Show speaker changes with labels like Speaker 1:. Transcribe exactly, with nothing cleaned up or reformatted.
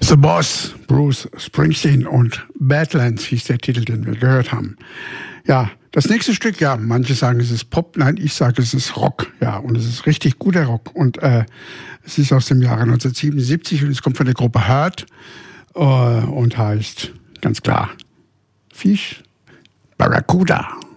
Speaker 1: The Boss, Bruce Springsteen und Badlands hieß der Titel, den wir gehört haben. Ja, das nächste Stück, ja, manche sagen, es ist Pop, nein, ich sage, es ist Rock, ja, und es ist richtig guter Rock. Und äh, es ist aus dem Jahre neunzehnhundertsiebenundsiebzig und es kommt von der Gruppe Hurt äh, und heißt ganz klar Fish Barracuda.